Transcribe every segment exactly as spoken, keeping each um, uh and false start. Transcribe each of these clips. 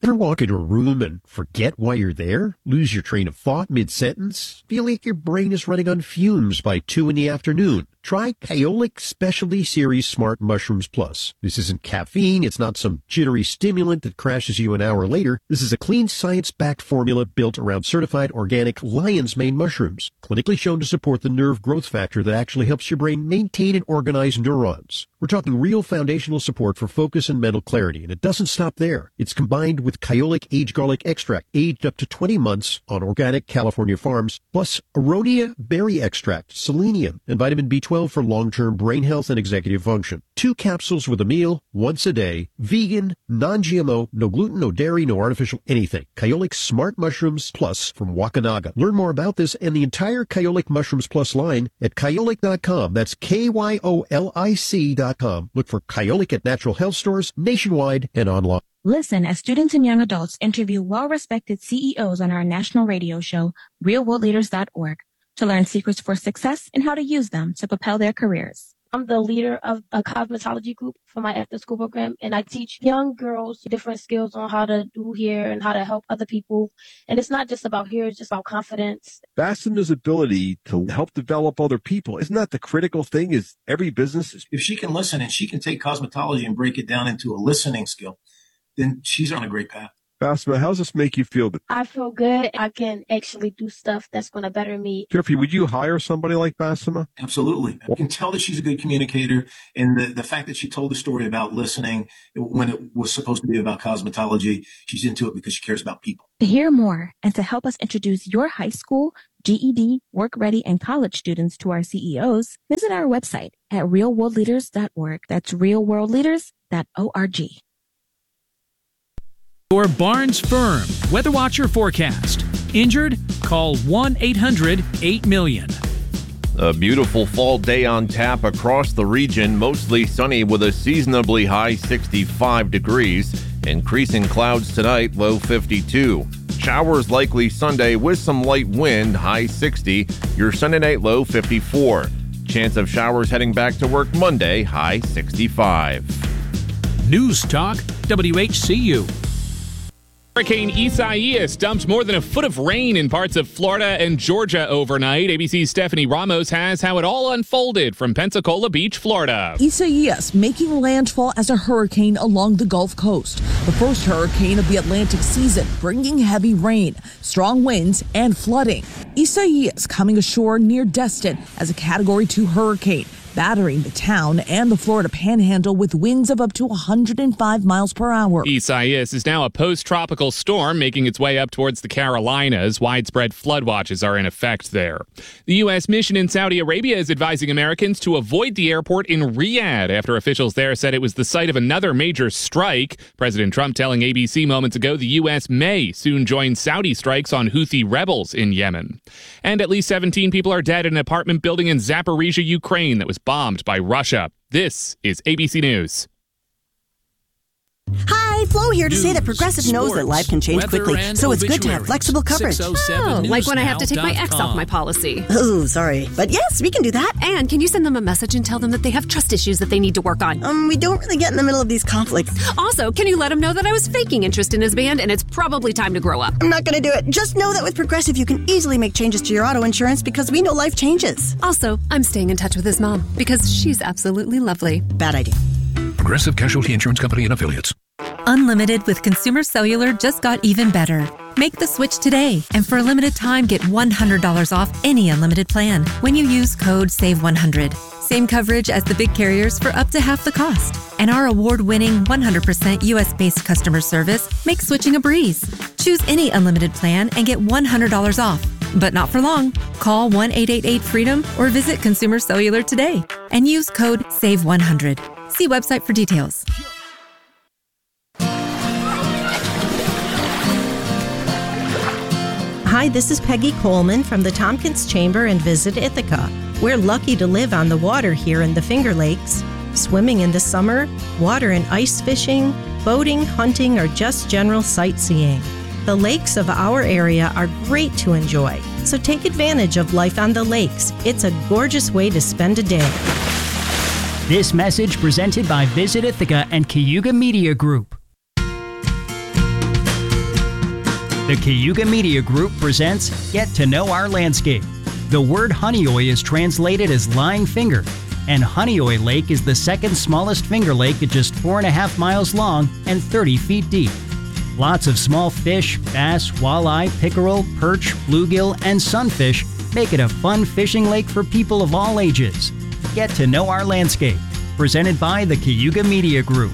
Ever walk into a room and forget why you're there? Lose your train of thought mid-sentence? Feel like your brain is running on fumes by two in the afternoon? Try Kyolic Specialty Series Smart Mushrooms Plus. This isn't caffeine. It's not some jittery stimulant that crashes you an hour later. This is a clean, science-backed formula built around certified organic lion's mane mushrooms, clinically shown to support the nerve growth factor that actually helps your brain maintain and organize neurons. We're talking real foundational support for focus and mental clarity, and it doesn't stop there. It's combined with Kyolic Aged Garlic Extract, aged up to twenty months on organic California farms, plus Aronia Berry Extract, selenium, and vitamin B twelve for long-term brain health and executive function. Two capsules with a meal, once a day, vegan, non-G M O, no gluten, no dairy, no artificial anything. Kyolic Smart Mushrooms Plus from Wakanaga. Learn more about this and the entire Kyolic Mushrooms Plus line at kyolic dot com. That's K Y O L I C dot com. Look for Kyolic at natural health stores nationwide and online. Listen as students and young adults interview well-respected C E Os on our national radio show, real world leaders dot org, to learn secrets for success and how to use them to propel their careers. I'm the leader of a cosmetology group for my after-school program, and I teach young girls different skills on how to do hair and how to help other people. And it's not just about hair, it's just about confidence. Basema's ability to help develop other people, isn't that the critical thing? Is every business is... If she can listen and she can take cosmetology and break it down into a listening skill, then she's on a great path. Basma, how does this make you feel? I feel good. I can actually do stuff that's going to better me. Jeffrey, would you hire somebody like Basma? Absolutely. I can tell that she's a good communicator. And the, the fact that she told the story about listening when it was supposed to be about cosmetology, she's into it because she cares about people. To hear more and to help us introduce your high school, G E D, work ready, and college students to our C E Os, visit our website at real world leaders dot org. That's real world leaders dot org. Your Barnes Firm Weather Watcher forecast. Injured? Call one eight hundred eight million. A beautiful fall day on tap across the region, mostly sunny with a seasonably high sixty-five degrees. Increasing clouds tonight, low fifty-two. Showers likely Sunday with some light wind, high sixty. Your Sunday night low fifty-four. Chance of showers heading back to work Monday, high sixty-five. News Talk, W H C U. Hurricane Isaias dumped more than a foot of rain in parts of Florida and Georgia overnight. A B C's Stephanie Ramos has how it all unfolded from Pensacola Beach, Florida. Isaias making landfall as a hurricane along the Gulf Coast. The first hurricane of the Atlantic season, bringing heavy rain, strong winds, and flooding. Isaias coming ashore near Destin as a Category two hurricane, battering the town and the Florida Panhandle with winds of up to one hundred five miles per hour. Isaias is now a post-tropical storm making its way up towards the Carolinas. Widespread flood watches are in effect there. The U S mission in Saudi Arabia is advising Americans to avoid the airport in Riyadh after officials there said it was the site of another major strike. President Trump telling A B C moments ago the U S may soon join Saudi strikes on Houthi rebels in Yemen. And at least seventeen people are dead in an apartment building in Zaporizhia, Ukraine that was bombed by Russia. This is A B C News. Hi, Flo here to News, say that Progressive knows sports, that life can change quickly, so it's good to have flexible coverage. Oh, like when I have to take my ex off my policy. Oh, sorry. But yes, we can do that. And can you send them a message and tell them that they have trust issues that they need to work on? Um, we don't really get in the middle of these conflicts. Also, can you let them know that I was faking interest in his band and it's probably time to grow up? I'm not going to do it. Just know that with Progressive, you can easily make changes to your auto insurance because we know life changes. Also, I'm staying in touch with his mom because she's absolutely lovely. Bad idea. Progressive Casualty Insurance Company and Affiliates. Unlimited with Consumer Cellular just got even better. Make the switch today, and for a limited time, get one hundred dollars off any unlimited plan when you use code save one hundred. Same coverage as the big carriers for up to half the cost. And our award-winning one hundred percent U S-based customer service makes switching a breeze. Choose any unlimited plan and get one hundred dollars off. But not for long. Call one eight eight eight freedom or visit Consumer Cellular today and use code save one hundred. See website for details. Hi, this is Peggy Coleman from the Tompkins Chamber in Visit Ithaca. We're lucky to live on the water here in the Finger Lakes. Swimming in the summer, water and ice fishing, boating, hunting, or just general sightseeing. The lakes of our area are great to enjoy, so take advantage of life on the lakes. It's a gorgeous way to spend a day. This message presented by Visit Ithaca and Cayuga Media Group. The Cayuga Media Group presents Get to Know Our Landscape. The word Honeoye is translated as lying finger, and Honeoye Lake is the second smallest finger lake at just four and a half miles long and thirty feet deep. Lots of small fish, bass, walleye, pickerel, perch, bluegill, and sunfish make it a fun fishing lake for people of all ages. Get to Know Our Landscape, presented by the Cayuga Media Group.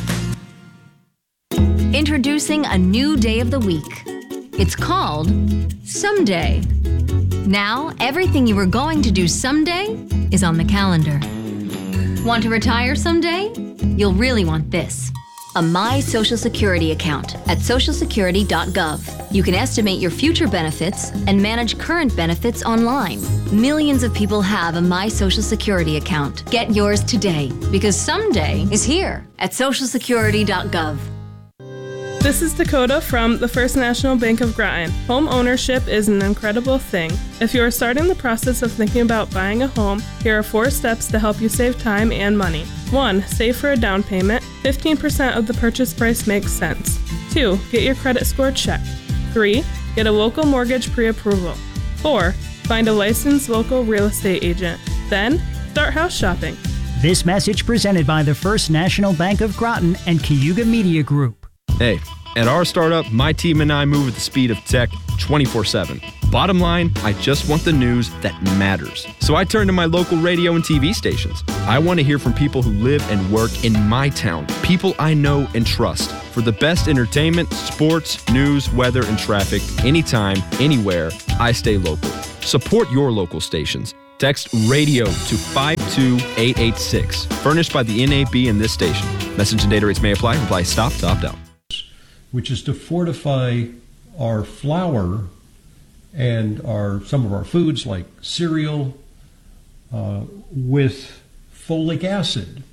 Introducing a new day of the week. It's called Someday. Now, everything you were going to do someday is on the calendar. Want to retire someday? You'll really want this. A My Social Security account at social security dot gov. You can estimate your future benefits and manage current benefits online. Millions of people have a My Social Security account. Get yours today, because someday is here at social security dot gov. This is Dakota from the First National Bank of Groton. Home ownership is an incredible thing. If you are starting the process of thinking about buying a home, here are four steps to help you save time and money. one. Save for a down payment. fifteen percent of the purchase price makes sense. two. Get your credit score checked. three. Get a local mortgage pre-approval. four. Find a licensed local real estate agent. Then, start house shopping. This message presented by the First National Bank of Groton and Cayuga Media Group. Hey, at our startup, my team and I move at the speed of tech twenty-four seven. Bottom line, I just want the news that matters. So I turn to my local radio and T V stations. I want to hear from people who live and work in my town, people I know and trust. For the best entertainment, sports, news, weather, and traffic, anytime, anywhere, I stay local. Support your local stations. Text RADIO to five two eight eight six. Furnished by the N A B and this station. Message and data rates may apply. Reply stop to opt out. Which is to fortify our flour and our some of our foods like cereal uh, with folic acid.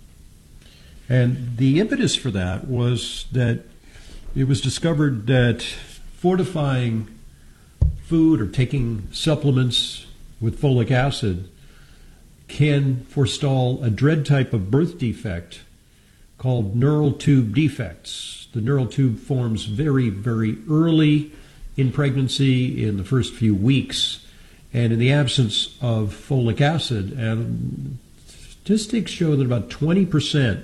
And the impetus for that was that it was discovered that fortifying food or taking supplements with folic acid can forestall a dread type of birth defect called neural tube defects. The neural tube forms very, very early in pregnancy, in the first few weeks, and in the absence of folic acid. And statistics show that about twenty percent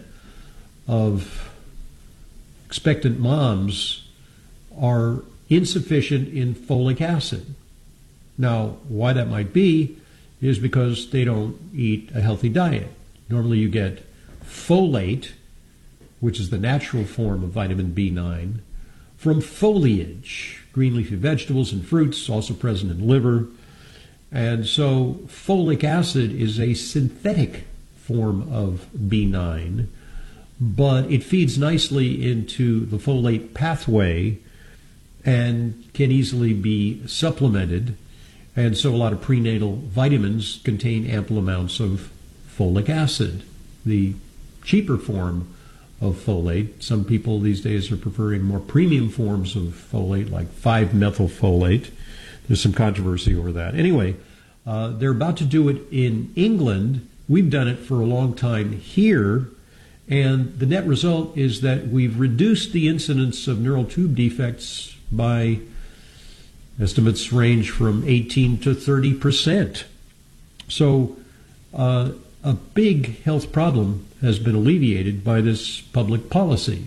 of expectant moms are insufficient in folic acid. Now, why that might be is because they don't eat a healthy diet. Normally you get folate, which is the natural form of vitamin B nine, from foliage, green leafy vegetables and fruits, also present in liver. And so folic acid is a synthetic form of B nine, but it feeds nicely into the folate pathway and can easily be supplemented. And so a lot of prenatal vitamins contain ample amounts of folic acid, the cheaper form of folate. Some people these days are preferring more premium forms of folate, like five methyl folate. There's some controversy over that. Anyway, uh, they're about to do it in England. We've done it for a long time here, and the net result is that we've reduced the incidence of neural tube defects by, estimates range from eighteen to thirty percent. So uh, a big health problem has been alleviated by this public policy.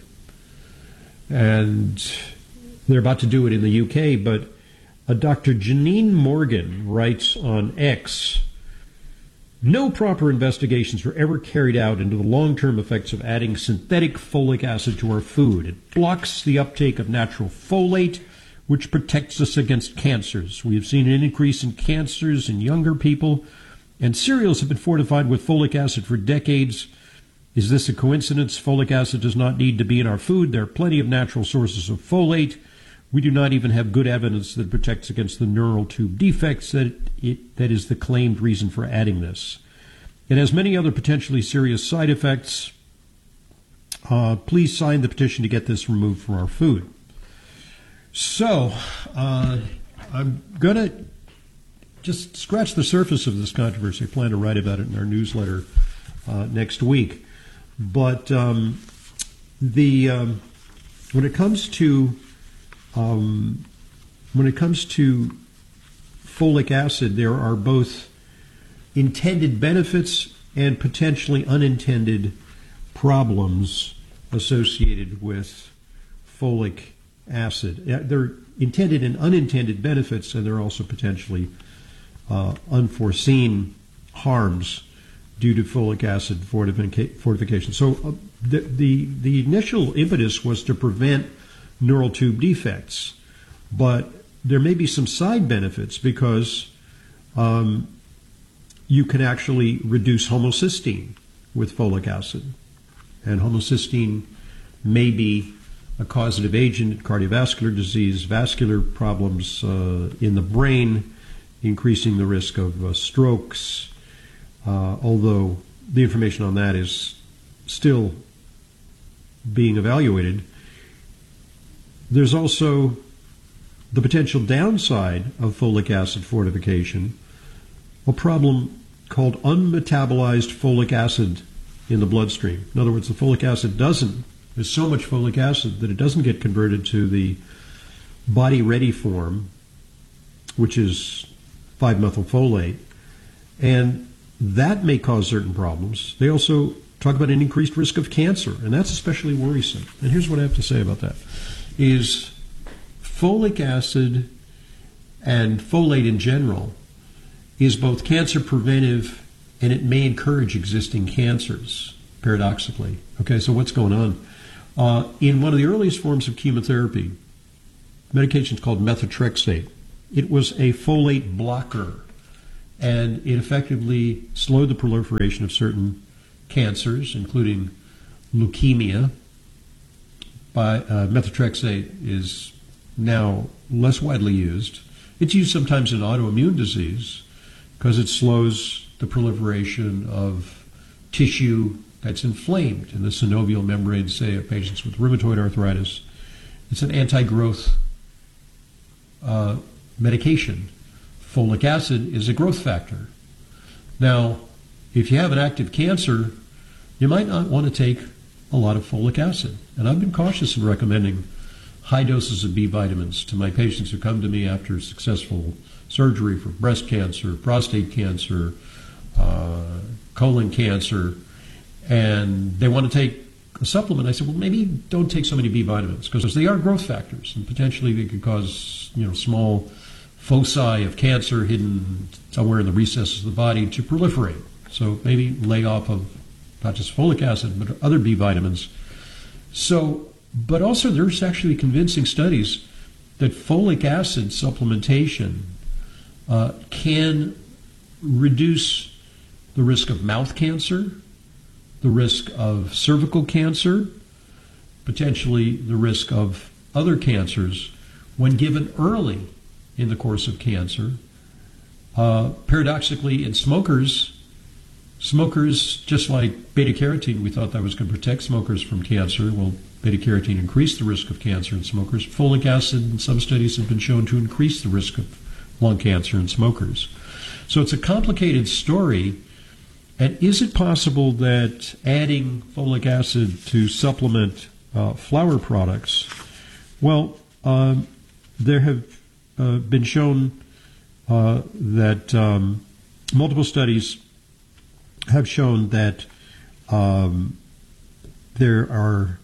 And they're about to do it in the U K, but uh, Doctor Janine Morgan writes on X, no proper investigations were ever carried out into the long-term effects of adding synthetic folic acid to our food. It blocks the uptake of natural folate, which protects us against cancers. We have seen an increase in cancers in younger people, and cereals have been fortified with folic acid for decades. Is this a coincidence? Folic acid does not need to be in our food. There are plenty of natural sources of folate. We do not even have good evidence that protects against the neural tube defects that it, that is the claimed reason for adding this. It has many other potentially serious side effects. Uh, please sign the petition to get this removed from our food. So, uh, I'm going to just scratch the surface of this controversy. I plan to write about it in our newsletter uh, next week. But um, the um, when it comes to um, when it comes to folic acid, there are both intended benefits and potentially unintended problems associated with folic acid. There are intended and unintended benefits, and there are also potentially uh, unforeseen harms due to folic acid fortifica- fortification. So uh, the, the the initial impetus was to prevent neural tube defects, but there may be some side benefits because um, you can actually reduce homocysteine with folic acid. And homocysteine may be a causative agent in cardiovascular disease, vascular problems uh, in the brain, increasing the risk of uh, strokes, uh, although the information on that is still being evaluated. There's also the potential downside of folic acid fortification, a problem called unmetabolized folic acid in the bloodstream. In other words, the folic acid doesn't, there's so much folic acid that it doesn't get converted to the body-ready form, which is five methylfolate, and that may cause certain problems. They also talk about an increased risk of cancer, and that's especially worrisome. And here's what I have to say about that, is folic acid and folate in general is both cancer preventive and it may encourage existing cancers, paradoxically. Okay, so what's going on? Uh, in one of the earliest forms of chemotherapy, medication is called methotrexate. It was a folate blocker, and it effectively slowed the proliferation of certain cancers, including leukemia. By, uh, methotrexate is now less widely used. It's used sometimes in autoimmune disease because it slows the proliferation of tissue that's inflamed in the synovial membrane, say, of patients with rheumatoid arthritis. It's an anti-growth uh, medication. Folic acid is a growth factor. Now, if you have an active cancer, you might not want to take a lot of folic acid. And I've been cautious in recommending high doses of B vitamins to my patients who come to me after successful surgery for breast cancer, prostate cancer, uh, colon cancer, and they want to take a supplement. I said, well, maybe don't take so many B vitamins because they are growth factors, and potentially they could cause, you know, small foci of cancer hidden somewhere in the recesses of the body to proliferate. So maybe lay off of not just folic acid, but other B vitamins. So, but also there's actually convincing studies that folic acid supplementation uh, can reduce the risk of mouth cancer, the risk of cervical cancer, potentially the risk of other cancers when given early in the course of cancer. Uh, paradoxically, in smokers, smokers, just like beta-carotene, we thought that was going to protect smokers from cancer. Well, beta-carotene increased the risk of cancer in smokers. Folic acid in some studies have been shown to increase the risk of lung cancer in smokers. So it's a complicated story. And is it possible that adding folic acid to supplement uh, flour products? Well, um, there have uh, been shown uh, that um, multiple studies have shown that um, there are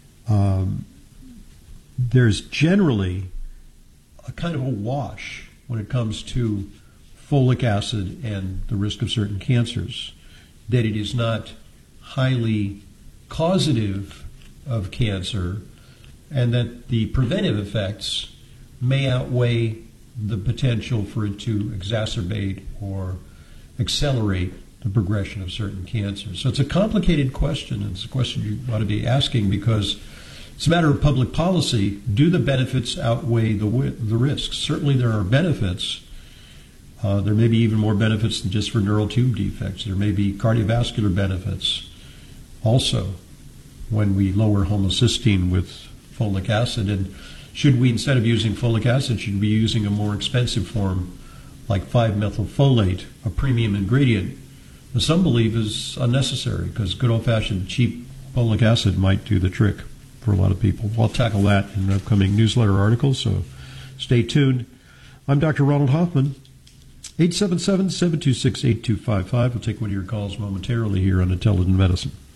um, there's generally a kind of a wash when it comes to folic acid and the risk of certain cancers, that it is not highly causative of cancer, and that the preventive effects may outweigh the potential for it to exacerbate or accelerate the progression of certain cancers. So it's a complicated question, and it's a question you ought to be asking because it's a matter of public policy. Do the benefits outweigh the the risks? Certainly there are benefits. Uh, there may be even more benefits than just for neural tube defects. There may be cardiovascular benefits also when we lower homocysteine with folic acid. And should we, instead of using folic acid, should we be using a more expensive form like five methylfolate, a premium ingredient that some believe is unnecessary because good old-fashioned cheap folic acid might do the trick for a lot of people. I'll tackle that in an upcoming newsletter article, so Stay tuned. I'm Doctor Ronald Hoffman. eight seven seven, seven two six, eight two five five. We'll take one of your calls momentarily here on Intelligent Medicine.